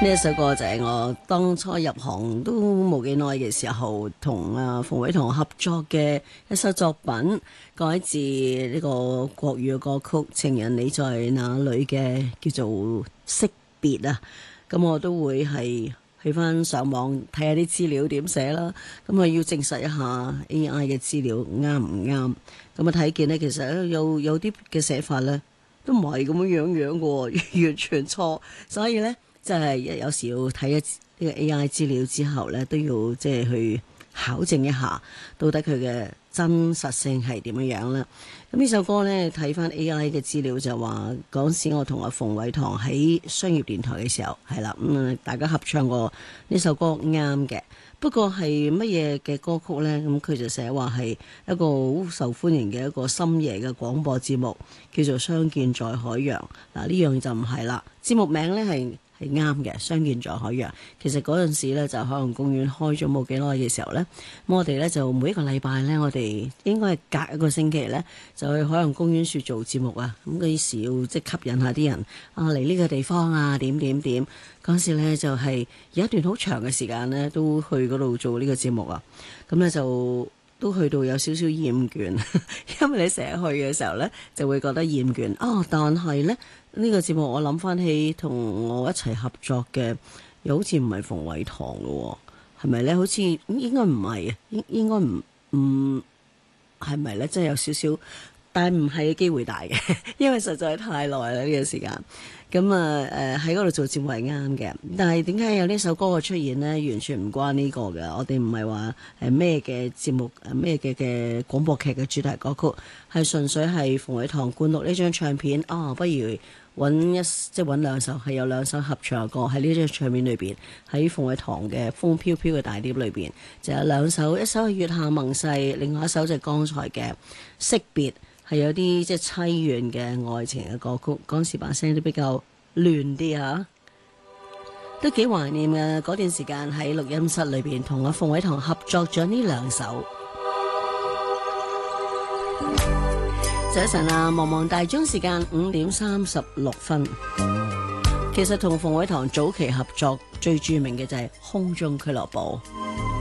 呢一首歌就係我當初入行都冇幾耐嘅時候，同馮偉棠合作嘅一首作品，改自呢個國語嘅歌曲《情人你在哪裏》嘅，叫做《惜別》啊。咁我都會係去翻上網睇下啲資料點寫啦。咁啊要證實一下 AI 嘅資料啱唔啱。咁啊睇見呢，其實有啲嘅寫法呢，都唔係咁樣嘅，完全錯。所以呢，即係有時要睇一呢個 AI 資料之後咧，都要即係去考證一下，到底佢嘅真實性係點樣樣啦。咁呢首歌咧，睇翻 AI 嘅資料就話，嗰時我同阿馮偉棠喺商業電台嘅時候，係啦，大家合唱過呢首歌啱嘅。不過係乜嘢嘅歌曲呢？咁佢就寫話係一個好受歡迎嘅一個深夜嘅廣播節目，叫做《相見在海洋》。嗱，呢樣就唔係啦，節目名呢係啱嘅，《相見在海洋》。其實嗰陣時呢，就海洋公園開咗冇幾耐嘅時候呢，咁我哋呢就每一個禮拜呢，我哋應該係隔一個星期呢，就去海洋公園處做節目啊。咁嗰時要即係吸引下啲人嚟呢個地方啊，點。嗰時呢，就係有一段好長嘅時間呢，都去嗰度做呢個節目啊。咁呢，就都去到有少少厭倦，因為你成日去嘅時候呢，就會覺得厭倦。但係呢，呢個節目我諗翻起同我一齊合作嘅，又好似唔係馮偉棠咯，係咪呢？好似應該唔係啊，應該唔係咪呢？真係有少少，但係唔係嘅機會大嘅，因為實在太耐啦呢個時間。咁喺嗰度做節目係啱嘅，但係點解有呢首歌嘅出現呢？完全唔關呢個嘅。我哋唔係話咩嘅節目咩嘅廣播劇嘅主題歌曲，係純粹係馮偉棠灌錄呢張唱片。不如揾兩首，係有兩首合唱嘅歌喺呢張唱片裏邊，喺馮偉棠嘅風飄飄嘅大碟裏邊就有兩首，一首係月下盟誓，另外一首就係剛才嘅惜別。係有啲即係淒怨嘅愛情嘅歌曲，嗰時把聲都比較亂啲啊，都幾懷念嘅。嗰段時間喺錄音室裏邊同阿馮偉棠合作咗呢兩首。早晨啊，茫茫大鐘時間5:36。其實同馮偉棠早期合作最著名嘅就係空中俱樂部。